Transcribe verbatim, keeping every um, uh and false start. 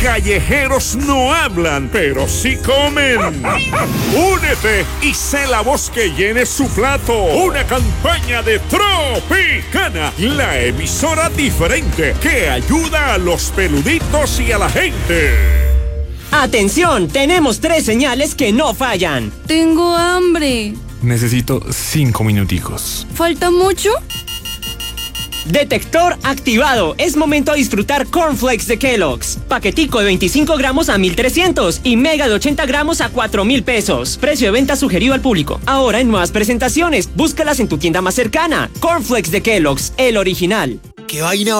callejeros no hablan, pero sí comen. Únete y sé la voz que llene su plato. Una campaña de Tropicana, la emisora diferente que ayuda a los peluditos y a la gente. ¡Atención! Tenemos tres señales que no fallan. Tengo hambre. Necesito cinco minuticos. ¿Falta mucho? Detector activado. Es momento de disfrutar Cornflakes de Kellogg's. Paquetico de veinticinco gramos a mil trescientos y mega de ochenta gramos a cuatro mil pesos. Precio de venta sugerido al público. Ahora en nuevas presentaciones. Búscalas en tu tienda más cercana. Cornflakes de Kellogg's, el original. ¿Qué vaina